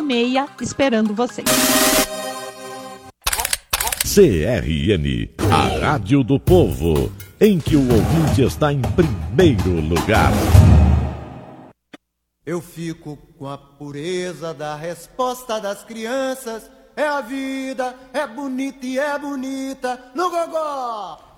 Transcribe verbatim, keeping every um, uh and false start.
meia, esperando vocês. C R N, a Rádio do Povo, em que o ouvinte está em primeiro lugar. Eu fico com a pureza da resposta das crianças. É a vida, é bonita e é bonita no gogó.